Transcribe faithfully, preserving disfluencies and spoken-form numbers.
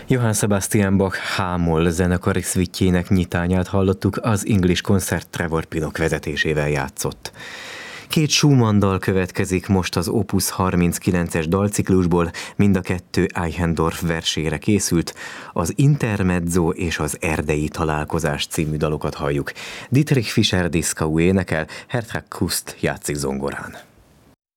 Johann Sebastian Bach H-moll zenekari szvitjének nyitányát hallottuk, az English Concert Trevor Pinnock vezetésével játszott. Két Schumann dal következik most az Opus harminckilences dalciklusból, mind a kettő Eichendorff versére készült, az Intermezzo és az Erdei találkozás című dalokat halljuk. Dietrich Fischer-Dieskau énekel, Hertrag Kust játszik zongorán.